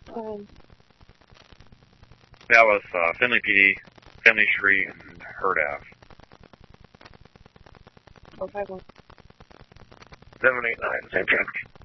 That was Finley PD, Finley Street, and Hurd Ave. 451. 789, same traffic.